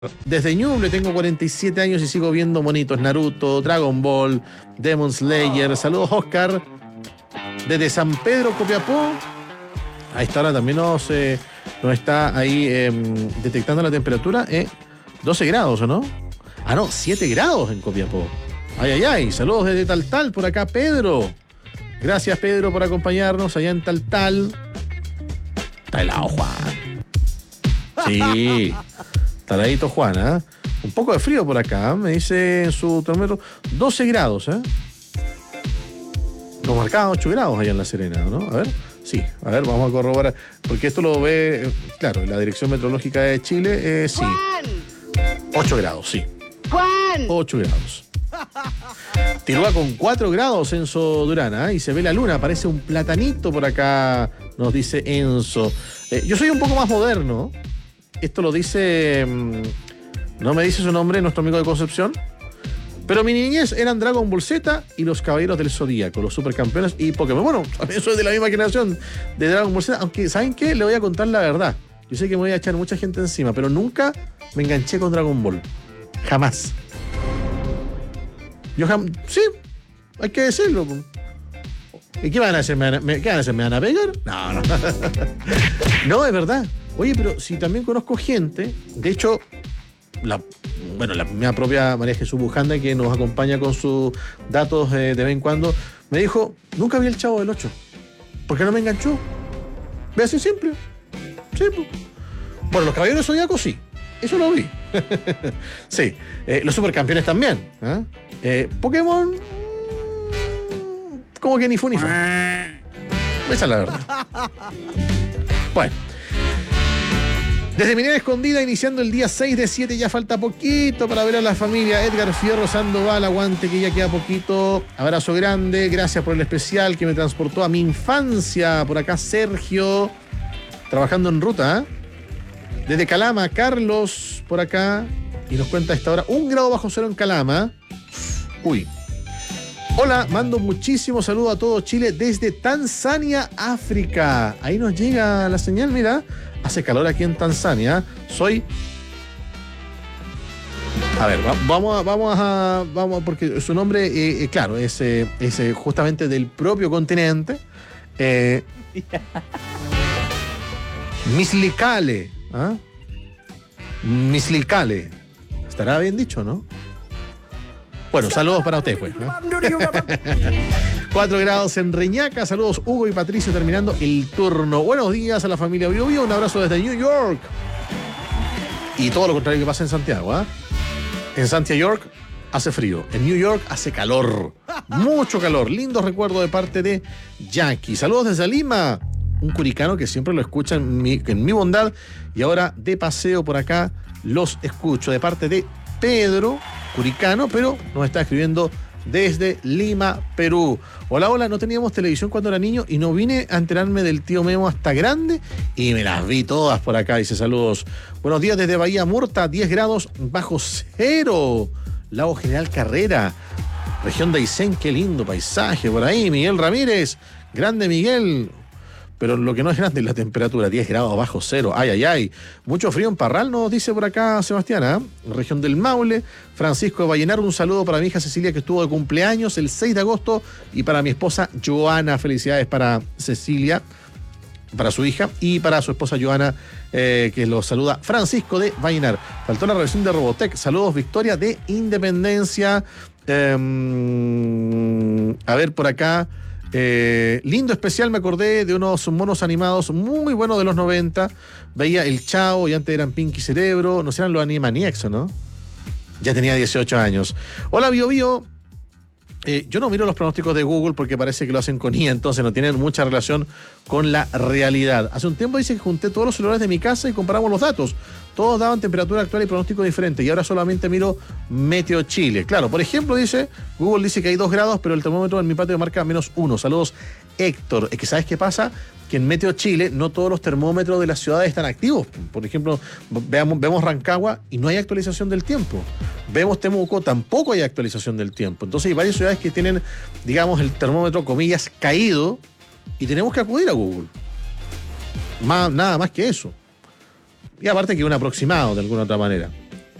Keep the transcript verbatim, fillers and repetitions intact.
Desde Ñuble tengo cuarenta y siete años y sigo viendo monitos. Naruto, Dragon Ball, Demon Slayer. Saludos, Oscar. Desde San Pedro, Copiapó. A esta hora también nos, eh, nos está ahí eh, detectando la temperatura. Eh, doce grados, ¿o no? Ah, no, siete grados en Copiapó. Ay, ay, ay. Saludos desde Taltal, por acá, Pedro. Gracias, Pedro, por acompañarnos allá en Taltal. Está helado, Juan. Sí. Taladito Juan, ¿eh? Un poco de frío por acá, ¿eh? Me dice en su termómetro doce grados, ¿eh? Nos marcaba ocho grados allá en La Serena, ¿no? A ver, sí, a ver, vamos a corroborar, porque esto lo ve, eh, claro, la Dirección Meteorológica de Chile, eh, sí. ocho grados, sí. Juan. ocho grados. Tirúa con cuatro grados, Enzo Durán, ¿eh? Y se ve la luna, parece un platanito por acá, nos dice Enzo. Eh, yo soy un poco más moderno. Esto lo dice, no me dice su nombre, nuestro amigo de Concepción, pero mi niñez eran Dragon Ball Z y los Caballeros del Zodíaco, los Supercampeones y Pokémon. Bueno, también soy de la misma generación de Dragon Ball Z, aunque, ¿saben qué? Le voy a contar la verdad. Yo sé que me voy a echar mucha gente encima, pero nunca me enganché con Dragon Ball. Jamás. Yo jamás, sí, hay que decirlo. ¿Y qué van a hacer? ¿Me van a, ¿qué van a hacer? ¿Me van a pegar? No, no. No, es verdad. Oye, pero si también conozco gente, de hecho, la, bueno, la mía propia María Jesús Bujanda, que nos acompaña con sus datos eh, de vez en cuando, me dijo, nunca vi el Chavo del ocho, porque no me enganchó. Ve así simple. Sí, pues. Bueno, los Caballeros Zodíacos sí, eso lo vi. Sí, eh, los Supercampeones también. ¿eh? Eh, Pokémon, como que ni fu ni fa. Esa es la verdad. Bueno. Desde Minera Escondida, iniciando el día seis de siete, ya falta poquito para ver a la familia. Edgar Fierro Sandoval, aguante que ya queda poquito. Abrazo grande, gracias por el especial que me transportó a mi infancia. Por acá Sergio, trabajando en ruta. ¿eh? Desde Calama, Carlos, por acá. Y nos cuenta a esta hora, un grado bajo cero en Calama. Uy. Hola, mando muchísimos saludos a todo Chile desde Tanzania, África. Ahí nos llega la señal, mira. Hace calor aquí en Tanzania. Soy... A ver, va, vamos a... Vamos a vamos, porque su nombre, eh, eh, claro, es, eh, es eh, justamente del propio continente. Eh, Mislicale. ¿ah? Mislicale. ¿Estará bien dicho, no? Bueno, saludos para usted, pues. ¿no? Cuatro grados en Reñaca. Saludos, Hugo y Patricio, terminando el turno. Buenos días a la familia Bio Bio. Un abrazo desde New York. Y todo lo contrario que pasa en Santiago. ¿eh? En Santiago York hace frío. En New York hace calor. Mucho calor. Lindo recuerdo de parte de Jackie. Saludos desde Lima. Un curicano que siempre lo escucha en mi, en mi bondad. Y ahora de paseo por acá los escucho. De parte de Pedro, curicano, pero nos está escribiendo desde Lima, Perú. Hola, hola, no teníamos televisión cuando era niño y no vine a enterarme del tío Memo hasta grande y me las vi todas por acá, dice saludos. Buenos días desde Bahía Murta, diez grados bajo cero. Lago General Carrera, región de Aysén, qué lindo paisaje por ahí. Miguel Ramírez, grande Miguel. Pero lo que no es grande es la temperatura, diez grados bajo cero. Ay, ay, ay. Mucho frío en Parral, nos dice por acá Sebastián, ¿eh? Región del Maule. Francisco de Vallenar, un saludo para mi hija Cecilia, que estuvo de cumpleaños el seis de agosto. Y para mi esposa Joana, felicidades para Cecilia, para su hija. Y para su esposa Joana, eh, que los saluda Francisco de Vallenar. Faltó la revisión de Robotech. Saludos, Victoria de Independencia. Eh, a ver, por acá. Eh, lindo especial, me acordé de unos monos animados muy buenos de los noventa. Veía el Chavo y antes eran Pinky Cerebro. No sé, eran los Animaniacs, ¿no? Ya tenía dieciocho años. Hola, Bio Bio. Eh, yo no miro los pronósticos de Google porque parece que lo hacen con I A, entonces no tienen mucha relación con la realidad. Hace un tiempo dice que junté todos los celulares de mi casa y comparamos los datos. Todos daban temperatura actual y pronóstico diferente y ahora solamente miro Meteo Chile. Claro, por ejemplo, dice, Google dice que hay dos grados, pero el termómetro en mi patio marca menos uno. Saludos, Héctor. Es que ¿sabes qué pasa? Que en Meteo Chile no todos los termómetros de las ciudades están activos. Por ejemplo, veamos, vemos Rancagua y no hay actualización del tiempo. Vemos Temuco, tampoco hay actualización del tiempo. Entonces hay varias ciudades que tienen, digamos, el termómetro, comillas, caído y tenemos que acudir a Google. Más, nada más que eso. Y aparte que un aproximado de alguna otra manera.